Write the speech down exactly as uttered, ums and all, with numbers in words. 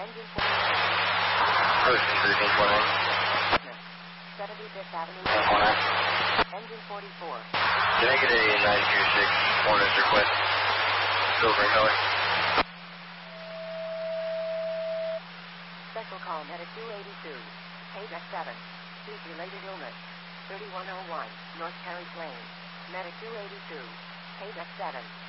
Engine forty-four. Person thirteen twenty-nine. seventy-fifth Avenue. ten twenty-nine. Engine forty-four. Can I get a nine two six Hornets request? Silver and color. Special call Medic two eighty-two. Page X seven. Speed related illness. thirty-one oh one. North Terrace Lane. Medic two eighty-two. Page X seven.